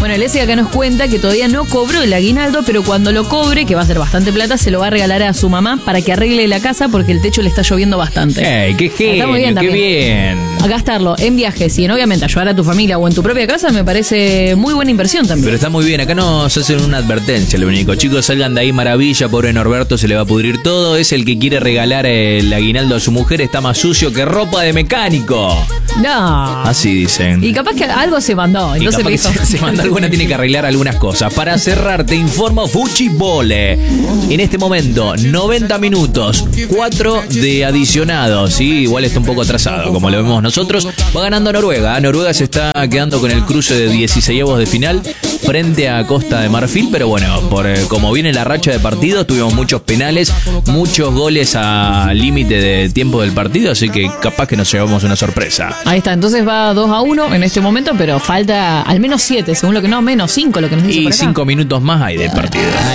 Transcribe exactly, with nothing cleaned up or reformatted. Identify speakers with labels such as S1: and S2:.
S1: Bueno, Leslie acá nos cuenta que todavía no cobró el aguinaldo, pero cuando lo cobre, que va a ser bastante plata, se lo va a regalar a su mamá para que arregle la casa porque el techo le está lloviendo bastante.
S2: ¡Ey, qué genio,
S1: muy bien,
S2: qué bien!
S1: A gastarlo en viajes y en obviamente ayudar a tu familia o en tu propia casa me parece muy buena inversión también.
S2: Pero está muy bien, acá nos hacen una advertencia, lo único. Chicos, salgan de ahí, maravilla, pobre Norberto, se le va a pudrir todo. Es el que quiere regalar el aguinaldo a su mujer, está más sucio que ropa de mecánico.
S1: No.
S2: Así dicen.
S1: Y capaz que algo se mandó. Entonces
S2: y capaz
S1: hizo...
S2: que se, se mandó alguna, tiene que arreglar algunas cosas. Para cerrar, te informo Fuchibole. En este momento, noventa minutos, cuatro de adicionados. ¿Sí? Igual está un poco atrasado, como lo vemos nosotros. Va ganando Noruega. Noruega se está quedando con el cruce de dieciseisavos de final frente a Costa de Marfil. Pero bueno, por eh, como viene la racha de partidos, tuvimos muchos penales, muchos goles al límite de tiempo del partido. Así que capaz que nos llevamos una sorpresa.
S1: Ahí está, entonces va dos a uno en este momento, pero falta al menos siete, según lo que no, menos cinco, lo que nos dice
S2: Y
S1: por acá.
S2: cinco minutos más hay de partido.